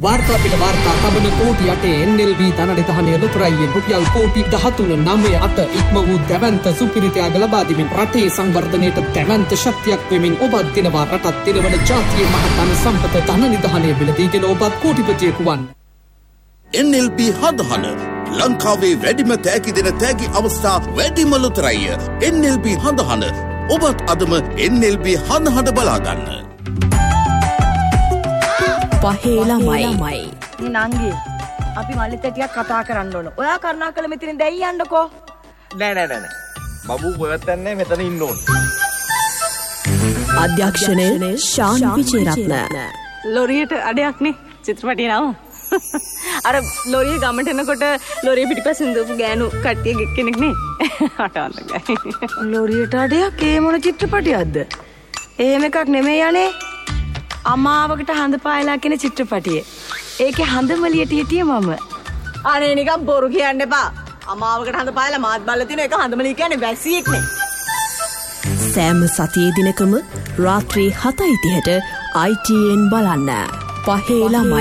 वार्ता पिट वार्ता तबन कोटि अटे NLB धननिधානය ලොතරයියෙන් රුපියල් කෝටි 13.98 ඉක්ම වූ දැවැන්ත සුපිරිතයාග ලබා දෙමින් රටේ සංවර්ධනයට දැවැන්ත ශක්තියක් වෙමින් ඔබත් දිනවා රටත් දිනවන ජාතියේ මහතන සම්පත ධනනිධානය බිලදීගෙන ඔබත් කෝටිපතියෙකු වන්න. NLB හදහන ලංකාවේ වැඩිම තෑගි දෙන තෑගි අවස්ථා වැඩිම ලොතරැය. NLB හදහන ඔබත් අදම NLB හදහන බලා ගන්න. පහේ ළමයි නංගි අපි මල්ලිත් ටිකක් කතා කරන්න ඕන. ඔයා කරුණාකර මෙතනින් දැයි යන්නකෝ. නෑ. බබු කොහෙවත් යන්නේ මෙතන ඉන්න ඕන. අධ්‍යක්ෂණය ශාන් විජේරත්න. ලොරියට අඩයක් නේ චිත්‍රපටිය නම. අර ලොරිය ගමට එනකොට ලොරිය පිටිපස්සෙන් දපු ගෑනු කට්ටිය කෙනෙක් නේ. අටවන්නයි. ලොරියට අඩයක් ඒ මොන චිත්‍රපටියක්ද? එහෙම එකක් නෙමෙයි යන්නේ. අමාවකට හඳ පායලා කියන චිත්‍රපටියේ. ඒකේ හඳමලියට හිටියේ මම. අනේ නිකන් බොරු කියන්න එපා. අමාවකට හඳ පායලා මාත් බල්ල තියෙන එක හඳමලිය කියන්නේ වැසියෙක් නේ. සෑම සතියේ දිනකම රාත්‍රී 7:30ට ITN බලන්න. පහේ ළමයි.